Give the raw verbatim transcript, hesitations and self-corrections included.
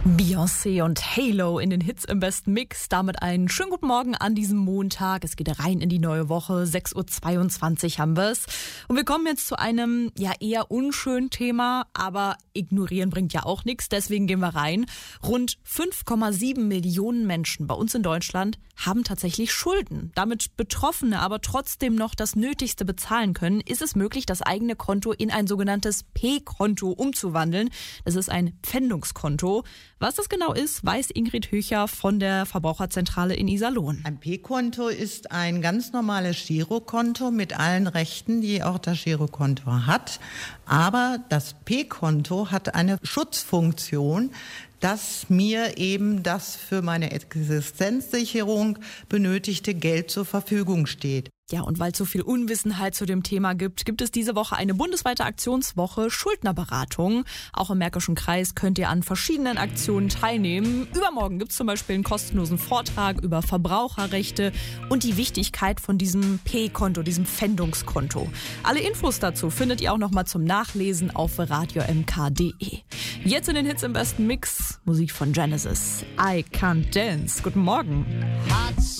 Beyoncé und Halo in den Hits im besten Mix. Damit einen schönen guten Morgen an diesem Montag. Es geht rein in die neue Woche. sechs Uhr zweiundzwanzig haben wir es. Und wir kommen jetzt zu einem ja eher unschönen Thema, aber ignorieren bringt ja auch nichts. Deswegen gehen wir rein. Rund fünf Komma sieben Millionen Menschen bei uns in Deutschland haben tatsächlich Schulden. Damit Betroffene aber trotzdem noch das Nötigste bezahlen können, ist es möglich, das eigene Konto in ein sogenanntes P-Konto umzuwandeln. Das ist ein Pfändungskonto. Was das genau ist, weiß Ingrid Höcher von der Verbraucherzentrale in Iserlohn. Ein P-Konto ist ein ganz normales Girokonto mit allen Rechten, die auch das Girokonto hat. Aber das P-Konto hat eine Schutzfunktion, dass mir eben das für meine Existenzsicherung benötigte Geld zur Verfügung steht. Ja, und weil es so viel Unwissenheit zu dem Thema gibt, gibt es diese Woche eine bundesweite Aktionswoche Schuldnerberatung. Auch im Märkischen Kreis könnt ihr an verschiedenen Aktionen teilnehmen. Übermorgen gibt es zum Beispiel einen kostenlosen Vortrag über Verbraucherrechte und die Wichtigkeit von diesem P-Konto, diesem Pfändungskonto. Alle Infos dazu findet ihr auch nochmal zum Nachlesen auf radio m k punkt d e. Jetzt in den Hits im besten Mix, Musik von Genesis. I Can't Dance. Guten Morgen.